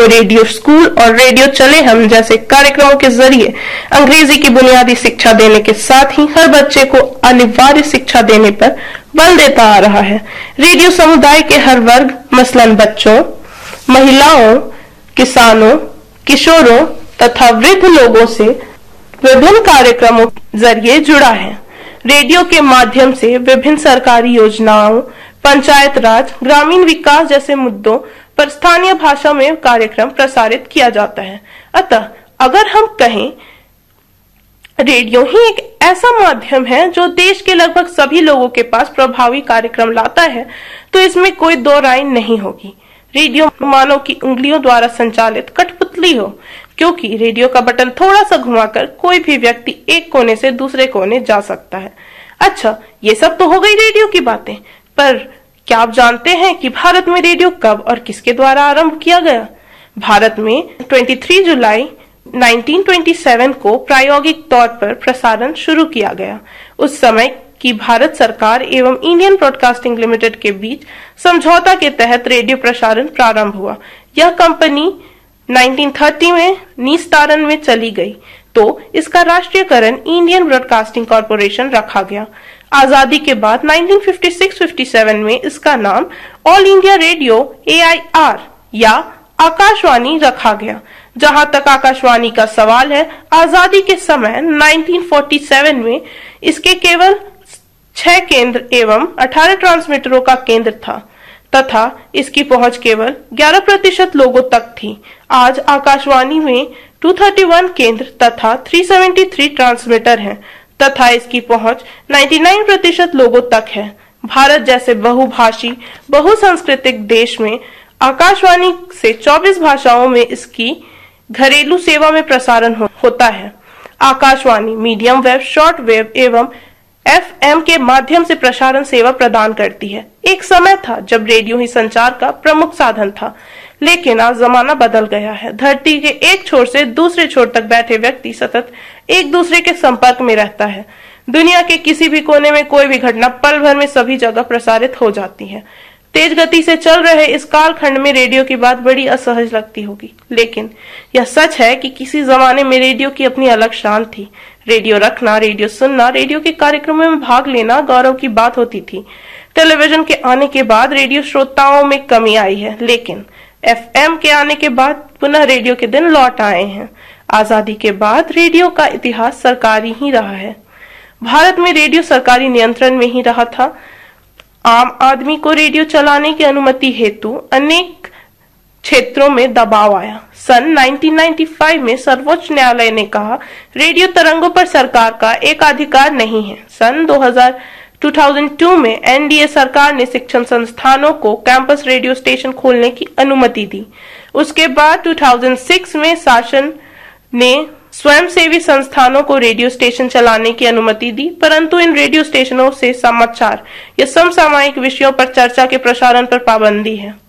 Radio school और radio चले हम जैसे कार्यक्रमों के जरिए अंग्रेजी की बुनियादी शिक्षा देने के साथ ही हर बच्चे को अनिवार्य शिक्षा देने पर बल देता आ रहा है। रेडियो समुदाय के हर वर्ग मसलन बच्चों, महिलाओं, किसानों, किशोरों तथा वृद्ध लोगों से विभिन्न कार्यक्रमों के जरिए जुड़ा है। रेडियो के माध्यम से विभिन्न सरकारी योजनाओं, पंचायत राज, ग्रामीण विकास जैसे मुद्दों पर स्थानीय भाषा में कार्यक्रम प्रसारित किया जाता है। अतः अगर हम कहें रेडियो ही एक ऐसा माध्यम है जो देश के लगभग सभी लोगों के पास प्रभावी कार्यक्रम लाता है, तो इसमें कोई दो राय नहीं होगी। रेडियो मानव की उंगलियों द्वारा संचालित कठपुतली हो, क्योंकि रेडियो का बटन थोड़ा सा घुमाकर कोई भी व्यक्ति एक कोने से दूसरे कोने जा सकता है। अच्छा, ये सब तो हो गई रेडियो की बातें, पर क्या आप जानते हैं कि भारत में रेडियो कब और किसके द्वारा आरंभ किया गया? भारत में 23 जुलाई 1927 को प्रायोगिक तौर पर प्रसारण शुरू किया गया। उस समय की भारत सरकार एवं इंडियन ब्रॉडकास्टिंग लिमिटेड के बीच समझौता के तहत रेडियो प्रसारण प्रारंभ हुआ। यह कंपनी 1930 में निस्तारण में चली गई, तो इसका राष्ट्रीयकरण इंडियन ब्रॉडकास्टिंग कॉर्पोरेशन रखा गया। आजादी के बाद 1956-57 में इसका नाम ऑल इंडिया रेडियो AIR या आकाशवाणी रखा गया। जहां तक आकाशवाणी का सवाल है, आजादी के समय 1947 में इसके केवल 6 केंद्र एवं 18 ट्रांसमीटरों का केंद्र था तथा इसकी पहुंच केवल 11% लोगों तक थी। आज आकाशवाणी में 231 केंद्र तथा 373 ट्रांसमीटर हैं तथा इसकी पहुंच 99% लोगों तक है। भारत जैसे बहुभाषी बहुसांस्कृतिक देश में आकाशवाणी से 24 भाषाओं में इसकी घरेलू सेवा में प्रसारण होता है। Akashvani medium wave, short wave एवं FM के माध्यम से प्रसारण सेवा प्रदान करती है। एक समय था जब रेडियो ही संचार का प्रमुख साधन था, लेकिन आज जमाना बदल गया है। धरती के एक छोर से दूसरे छोर तक बैठे व्यक्ति सतत एक दूसरे के संपर्क में रहता है। दुनिया के किसी भी कोने में कोई भी घटना पल भर में सभी जगह प्रसारित हो जाती है। तेज गति से चल रहे इस कालखंड में रेडियो की बात बड़ी असहज लगती होगी, लेकिन यह सच है कि किसी जमाने में रेडियो की अपनी अलग शान थी। रेडियो रखना, रेडियो सुनना, रेडियो के कार्यक्रमों में भाग लेना गौरव की बात होती थी। टेलीविजन के आने के बाद रेडियो श्रोताओं में कमी आई है, लेकिन FM के आने के बाद पुनः रेडियो के दिन लौट आए हैं। आजादी के बाद रेडियो का इतिहास सरकारी ही रहा है। भारत में रेडियो सरकारी नियंत्रण में ही रहा था। आम आदमी को रेडियो चलाने की अनुमति हेतु अनेक क्षेत्रों में दबाव आया। सन 1995 में सर्वोच्च न्यायालय ने कहा रेडियो तरंगों पर सरकार का एकाधिकार नहीं है। सन 2002 में NDA सरकार ने शिक्षण संस्थानों को कैंपस रेडियो स्टेशन खोलने की अनुमति दी। उसके बाद 2006 में शासन ने स्वयंसेवी संस्थानों को रेडियो स्टेशन चलाने की अनुमति दी, परंतु इन रेडियो स्टेशनों से समाचार या समसामयिक विषयों पर चर्चा के प्रसारण पर पाबंदी है।